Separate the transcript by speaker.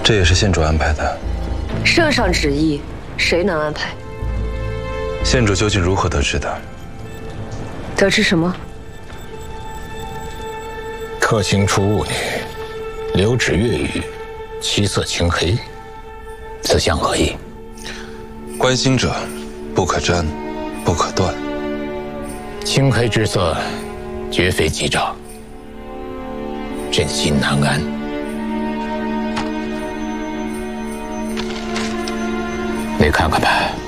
Speaker 1: 这也是县主安排的。
Speaker 2: 圣上旨意，谁能安排？
Speaker 1: 县主究竟如何得知的？
Speaker 2: 得知什么？
Speaker 3: 客卿出雾女，留指月语，七色青黑，此相何意？
Speaker 1: 观星者，不可沾，不可断。
Speaker 3: 青黑之色，绝非吉兆，朕心难安。你看看吧。